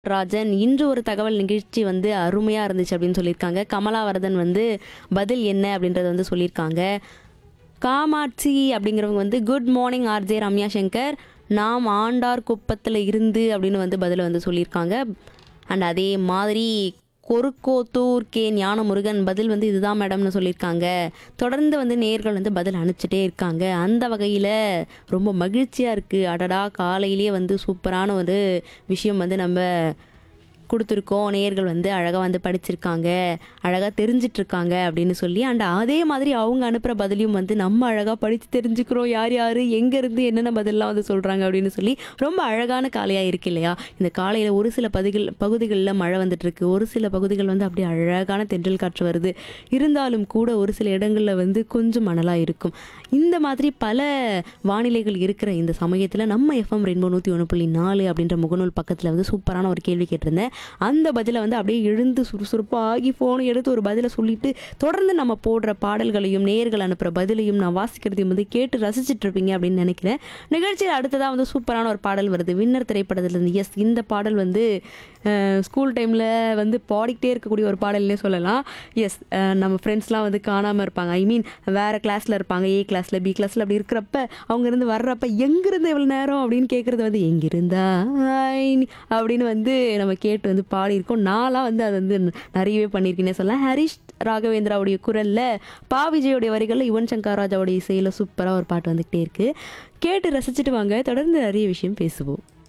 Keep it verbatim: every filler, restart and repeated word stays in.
ராஜன் இன்று ஒரு தகவல் நிகழ்ச்சி வந்து அருமையா இருந்துச்சு அப்படின்னு சொல்லியிருக்காங்க. கமலாவரதன் வந்து பதில் என்ன அப்படின்றத வந்து சொல்லியிருக்காங்க. காமாட்சி அப்படிங்கிறவங்க வந்து good morning RJ Ramya Shankar. நாம் ஆண்டார் குப்பத்தில் இருந்து அப்படின்னு வந்து பதில வந்து சொல்லியிருக்காங்க. அண்ட் அதே மாதிரி கொருக்கோத்தூர் கே ஞானமுருகன் பதில் வந்து இதுதான் மேடம்னு சொல்லியிருக்காங்க. தொடர்ந்து வந்து நேயர்கள் வந்து பதில் அனுப்பிச்சிட்டே இருக்காங்க. அந்த வகையில் ரொம்ப மகிழ்ச்சியாக இருக்குது. அடடா காலையிலேயே வந்து சூப்பரான ஒரு விஷயம் வந்து நம்ம கொடுத்துருக்கோம். நேயர்கள் வந்து அழகாக வந்து படிச்சிருக்காங்க, அழகாக தெரிஞ்சிட்ருக்காங்க அப்படின்னு சொல்லி. அண்ட் அதே மாதிரி அவங்க அனுப்புகிற பதிலையும் வந்து நம்ம அழகாக படித்து தெரிஞ்சுக்கிறோம் யார் யார் எங்கேருந்து என்னென்ன பதிலெலாம் வந்து சொல்கிறாங்க அப்படின்னு சொல்லி. ரொம்ப அழகான காலையாக இருக்கு இல்லையா? இந்த காலையில் ஒரு சில பகுதிகள் பகுதிகளில் மழை வந்துட்டுருக்கு, ஒரு சில பகுதிகள் வந்து அப்படியே அழகான தென்றல் காற்று வருது. இருந்தாலும் கூட ஒரு சில இடங்களில் வந்து கொஞ்சம் மணலாக இருக்கும். இந்த மாதிரி பல வானிலைகள் இருக்கிற இந்த சமயத்தில் நம்ம எஃப்எம் ரெயின்போ நூற்றி ஒன்று புள்ளி நாலு அப்படின்ற முகநூல் பக்கத்தில் வந்து சூப்பரான ஒரு கேள்வி கேட்டிருந்தேன். அந்த பதிலை வந்து அப்படியே எழுந்து சுறுசுறுப்பாக ஆகி ஃபோனை எடுத்து ஒரு பதிலை சொல்லிட்டு தொடர்ந்து நம்ம போடுற பாடல்களையும் நேயர்கள் அனுப்புகிற பதிலையும் நான் வாசிக்கிறதையும் வந்து கேட்டு ரசிச்சுட்டு இருப்பீங்க அப்படின்னு நினைக்கிறேன். நிகழ்ச்சியில் அடுத்ததாக வந்து சூப்பரான ஒரு பாடல் வருது வின்னர் திரைப்படத்துலேருந்து. எஸ், இந்த பாடல் வந்து ஸ்கூல் டைமில் வந்து பாடிக்கிட்டே இருக்கக்கூடிய ஒரு பாடல்னே சொல்லலாம். எஸ், நம்ம ஃப்ரெண்ட்ஸ்லாம் வந்து காணாமல் இருப்பாங்க. ஐ மீன் வேறு கிளாஸில் இருப்பாங்க, ஏ கிளாஸில் பி கிளாஸில் அப்படி இருக்கிறப்ப அவங்க இருந்து வர்றப்ப எங்கிருந்து எவ்வளோ நேரம் அப்படின்னு கேட்குறது வந்து எங்கிருந்தா அப்படின்னு வந்து நம்ம கேட்டு வந்து பாடியிருக்கோம். நான்லாம் வந்து அது வந்து நிறையவே பண்ணியிருக்கேன்னே சொல்லலாம். ஹரிஷ் ராகவேந்திராவுடைய குரலில், பா விஜயோடைய வரிகளில், யுவன் சங்கர் ராஜாவுடைய இசையில் சூப்பராக ஒரு பாட்டு வந்துக்கிட்டே இருக்குது. கேட்டு ரசிச்சுட்டு வாங்க. தொடர்ந்து நிறைய விஷயம் பேசுவோம்.